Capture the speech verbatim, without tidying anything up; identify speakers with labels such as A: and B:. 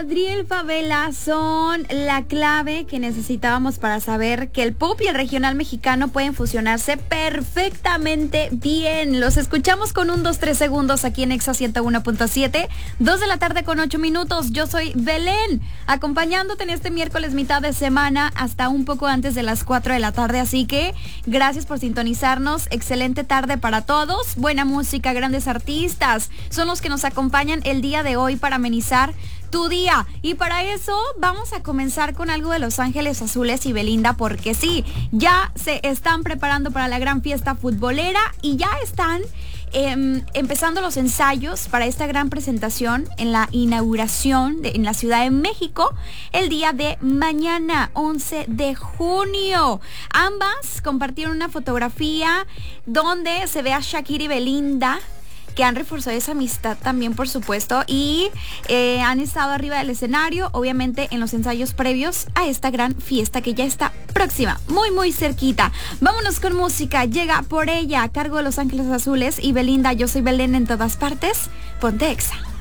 A: Adriel Favela son la clave que necesitábamos para saber que el pop y el regional mexicano pueden fusionarse perfectamente bien. Los escuchamos con un dos tres segundos aquí en Exa ciento uno punto siete, dos de la tarde con ocho minutos. Yo soy Belén, acompañándote en este miércoles mitad de semana hasta un poco antes de las cuatro de la tarde. Así que gracias por sintonizarnos. Excelente tarde para todos. Buena música, grandes artistas son los que nos acompañan el día de hoy para amenizar tu día. Y para eso vamos a comenzar con algo de Los Ángeles Azules y Belinda, porque sí, ya se están preparando para la gran fiesta futbolera y ya están eh, empezando los ensayos para esta gran presentación en la inauguración de, en la Ciudad de México el día de mañana, once de junio. Ambas compartieron una fotografía donde se ve a Shakira y Belinda, que han reforzado esa amistad también, por supuesto, y eh, han estado arriba del escenario, obviamente en los ensayos previos a esta gran fiesta que ya está próxima, muy muy cerquita. Vámonos con música. Llega Por Ella, a cargo de Los Ángeles Azules y Belinda. Yo soy Belén en todas partes. Ponte Exa.